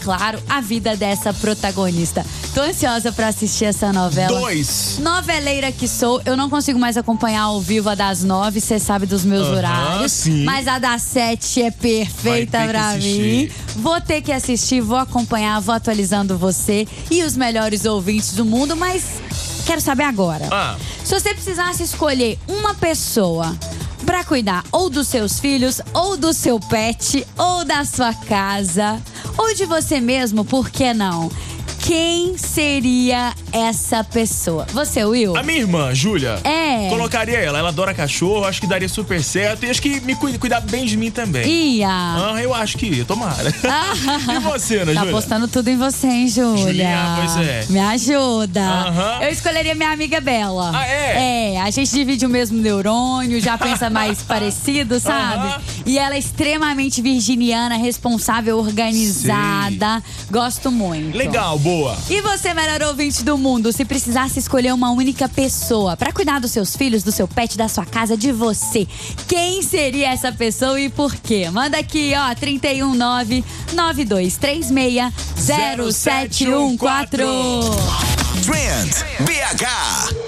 claro, a vida dessa protagonista. Tô ansiosa pra assistir essa novela. 2. Noveleira que sou, eu não consigo mais acompanhar ao vivo a das 9, você sabe dos meus horários. Sim. Mas a das 7 é perfeita pra mim. Vou ter que assistir, vou acompanhar, vou atualizando você e os melhores ouvintes do mundo, mas quero saber agora. Se você precisasse escolher uma pessoa pra cuidar ou dos seus filhos, ou do seu pet, ou da sua casa, ou de você mesmo, por que não? Quem seria essa pessoa? Você, Will? A minha irmã, Júlia. É. Colocaria ela. Ela adora cachorro, acho que daria super certo. E acho que me cuidar bem de mim também. Ia. Eu acho que ia, tomara. E você, Ana Tá Júlia? apostando tudo em você, hein, Júlia? Julinha, pois é. Me ajuda. Eu escolheria minha amiga Bela. É, a gente divide o mesmo neurônio, já pensa mais parecido, sabe? E ela é extremamente virginiana, responsável, organizada. Gosto muito. Legal, boa. E você, melhor ouvinte do mundo, se precisasse escolher uma única pessoa pra cuidar dos seus filhos, do seu pet, da sua casa, de você, quem seria essa pessoa e por quê? Manda aqui, ó, 319-9236-0714. Trend BH.